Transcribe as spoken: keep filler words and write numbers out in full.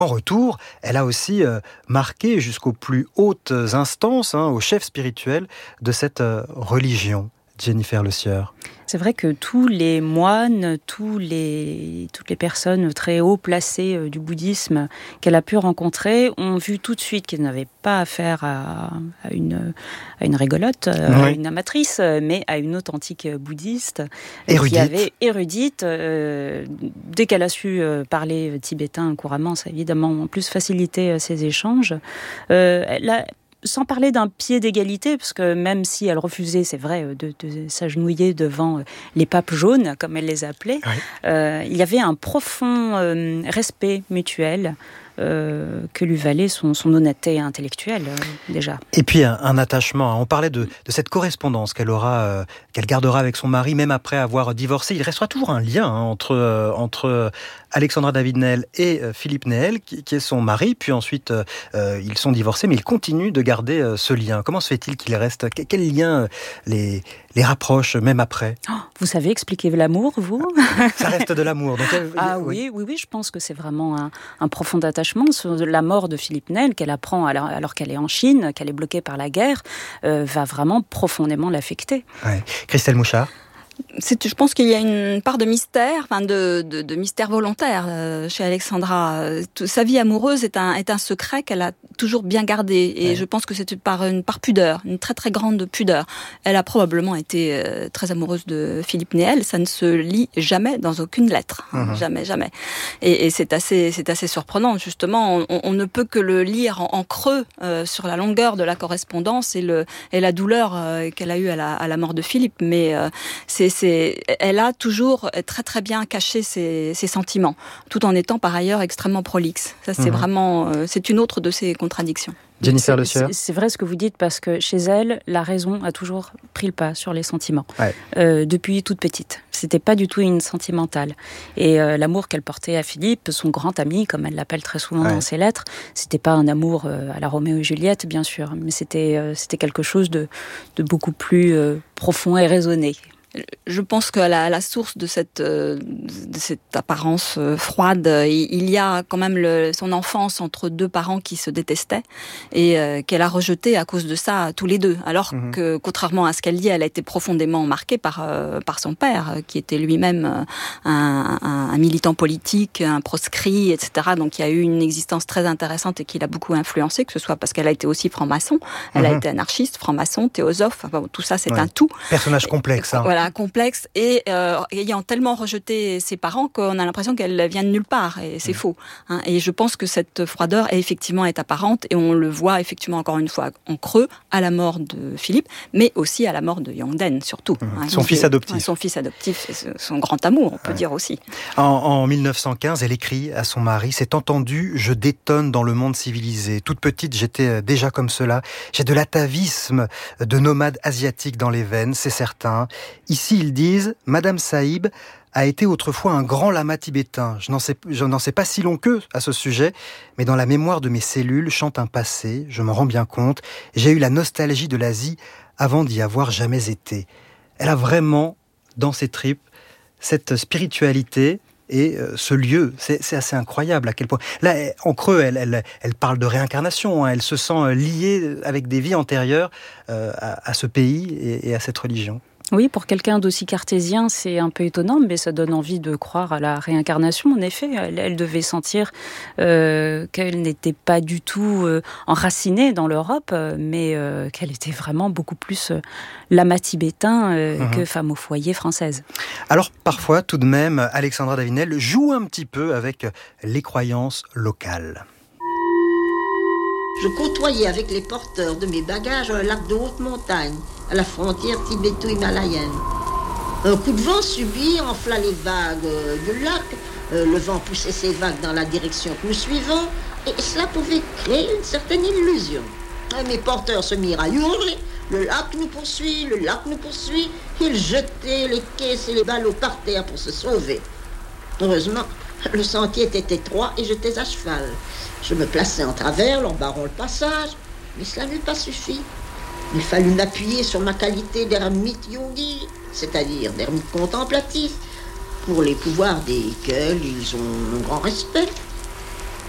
En retour, elle a aussi euh, marqué jusqu'aux plus hautes instances, hein, aux chefs spirituels de cette euh, religion. Jennifer Le Sieur. C'est vrai que tous les moines, tous les, toutes les personnes très haut placées euh, du bouddhisme qu'elle a pu rencontrer ont vu tout de suite qu'elle n'avait pas affaire à, à, une, à une rigolote, euh, oui. à une amatrice, mais à une authentique bouddhiste érudite. qui avait érudite. Euh, dès qu'elle a su euh, parler tibétain couramment, ça a évidemment en plus facilité euh, ses échanges. Euh, elle a Sans parler d'un pied d'égalité, parce que même si elle refusait, c'est vrai, de, de s'agenouiller devant les papes jaunes, comme elle les appelait, oui. euh, il y avait un profond euh, respect mutuel euh, que lui valait son, son honnêteté intellectuelle, euh, déjà. Et puis un, un attachement. On parlait de, de cette correspondance qu'elle aura, euh, qu'elle gardera avec son mari, même après avoir divorcé. Il restera toujours un lien hein, entre, euh, entre Alexandra David-Néel et euh, Philippe Néel, qui, qui est son mari. Puis ensuite, euh, ils sont divorcés, mais ils continuent de garder euh, ce lien. Comment se fait-il qu'il reste ? Quel lien euh, les, les rapproche, même après ? Oh, vous savez expliquer l'amour, vous ? Ça reste de l'amour. Donc elle, ah oui, oui, oui, je pense que c'est vraiment un, un profond attachement. Sur la mort de Philippe Néel, qu'elle apprend alors, alors qu'elle est en Chine, qu'elle est bloquée par la guerre, euh, va vraiment profondément l'affecter. Ouais. Christelle Mouchard ? C'est, je pense qu'il y a une part de mystère, enfin de, de, de mystère volontaire euh, chez Alexandra. Tout, sa vie amoureuse est un, est un secret qu'elle a toujours bien gardé, et ouais. je pense que c'est par une par pudeur, une très très grande pudeur. Elle a probablement été euh, très amoureuse de Philippe Néel. Ça ne se lit jamais dans aucune lettre, mmh. jamais, jamais. Et, et c'est assez, c'est assez surprenant justement. On, on ne peut que le lire en, en creux euh, sur la longueur de la correspondance et le et la douleur euh, qu'elle a eue à la, à la mort de Philippe, mais euh, c'est C'est, elle a toujours très très bien caché ses, ses sentiments, tout en étant par ailleurs extrêmement prolixe. Ça, c'est mmh. vraiment, euh, c'est une autre de ses contradictions. Jennifer Le Sieur. C'est, c'est vrai ce que vous dites, parce que chez elle, la raison a toujours pris le pas sur les sentiments. Ouais. Euh, depuis toute petite. C'était pas du tout une sentimentale. Et euh, l'amour qu'elle portait à Philippe, son grand ami, comme elle l'appelle très souvent ouais. dans ses lettres, c'était pas un amour euh, à la Roméo et Juliette, bien sûr, mais c'était, euh, c'était quelque chose de, de beaucoup plus euh, profond et raisonné. Je pense qu'à la, à la source de cette, euh, de cette apparence euh, froide, il y a quand même le, son enfance entre deux parents qui se détestaient et euh, qu'elle a rejeté à cause de ça tous les deux. Alors mmh. que, contrairement à ce qu'elle dit, elle a été profondément marquée par, euh, par son père, qui était lui-même un, un, un militant politique, un proscrit, et cetera. Donc il y a eu une existence très intéressante et qui l'a beaucoup influencée, que ce soit parce qu'elle a été aussi franc-maçon, elle mmh. a été anarchiste, franc-maçon, théosophe, enfin, tout ça c'est ouais. un tout. Personnage complexe. Hein. Voilà. complexe et euh, ayant tellement rejeté ses parents qu'on a l'impression qu'elle vient de nulle part, et c'est mmh. faux hein. Et je pense que cette froideur est effectivement est apparente, et on le voit effectivement encore une fois en creux à la mort de Philippe, mais aussi à la mort de Yongden surtout mmh. hein, son fils adoptif son fils adoptif, c'est son grand amour, on peut ouais. dire aussi. En, en dix-neuf cent quinze, elle écrit à son mari: c'est entendu, je détonne dans le monde civilisé. Toute petite, j'étais déjà comme cela. J'ai de l'atavisme de nomade asiatique dans les veines, c'est certain. Ici, ils disent « Madame Saïb a été autrefois un grand lama tibétain. Je n'en sais, je n'en sais pas si long qu'eux à ce sujet, mais dans la mémoire de mes cellules chante un passé, je m'en rends bien compte. J'ai eu la nostalgie de l'Asie avant d'y avoir jamais été. » Elle a vraiment, dans ses tripes, cette spiritualité et euh, ce lieu. C'est, c'est assez incroyable à quel point. Là, en creux, elle, elle, elle parle de réincarnation. Hein. Elle se sent liée avec des vies antérieures euh, à, à ce pays et, et à cette religion. Oui, pour quelqu'un d'aussi cartésien, c'est un peu étonnant, mais ça donne envie de croire à la réincarnation. En effet, elle, elle devait sentir euh, qu'elle n'était pas du tout euh, enracinée dans l'Europe, mais euh, qu'elle était vraiment beaucoup plus euh, lama tibétain euh, mmh. que femme au foyer française. Alors parfois, tout de même, Alexandra David-Néel joue un petit peu avec les croyances locales. Je côtoyais avec les porteurs de mes bagages un lac de haute montagne, à la frontière tibéto-himalayenne. Un coup de vent subit enfla les vagues du lac. Euh, le vent poussait ces vagues dans la direction que nous suivons, et cela pouvait créer une certaine illusion. Et mes porteurs se mirent à hurler. Le lac nous poursuit, le lac nous poursuit. Ils jetaient les caisses et les ballots par terre pour se sauver. Heureusement, le sentier était étroit et j'étais à cheval. Je me plaçais en travers, en barrant le passage, mais cela n'eût pas suffi. Il fallut m'appuyer sur ma qualité d'ermite yogi, c'est-à-dire d'ermite contemplatif. Pour les pouvoirs des Ikels, ils ont un grand respect.